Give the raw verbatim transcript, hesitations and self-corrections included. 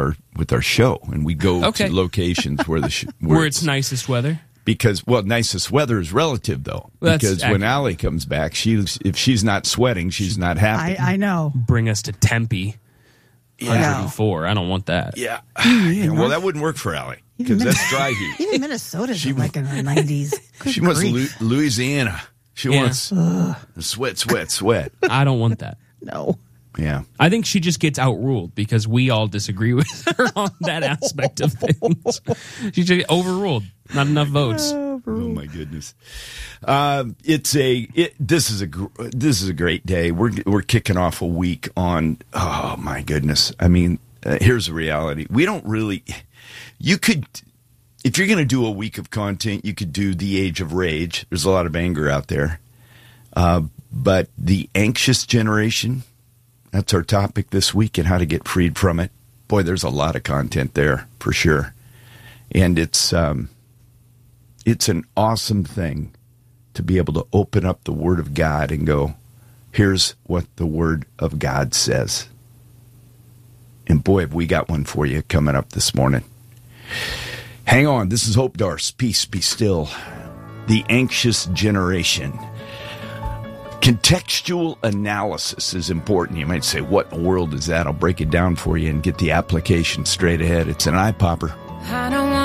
our with our show, and we go Okay. to locations where the sh- Where it's nicest weather. because well, nicest weather is relative though. That's because when accurate. Allie comes back, she's if she's not sweating, she's not happy. I, I know. Bring us to Tempe. No. one hundred four. I don't want that. Yeah. Yeah, well, that wouldn't work for Allie because Even that's dry heat. Even Minnesota's like in the nineties. Good She wants grief. Lu- Louisiana. She Yeah. wants sweat, sweat, sweat. I don't want that. No. Yeah. I think she just gets outruled because we all disagree with her on that aspect of things. She just overruled. Not enough votes. Oh my goodness! Um, it's a it, this is a gr- this is a great day. We're we're kicking off a week on. Oh my goodness! I mean, uh, here's the reality. We don't really. You could, if you're going to do a week of content, you could do the Age of Rage. There's a lot of anger out there, uh, but the anxious generation. That's our topic this week and how to get freed from it. Boy, there's a lot of content there for sure, and it's. Um, It's an awesome thing to be able to open up the Word of God and go, here's what the Word of God says. And boy, have we got one for you coming up this morning. Hang on. This is Hope Darce. Peace, be still. The anxious generation. Contextual analysis is important. You might say, what in the world is that? I'll break it down for you and get the application straight ahead. It's an eye popper. I don't